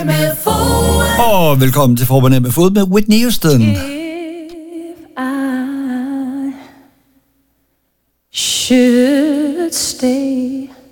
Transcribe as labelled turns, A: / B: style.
A: Og velkommen til Forberedt med fod med Whitney Houston.
B: If I should stay,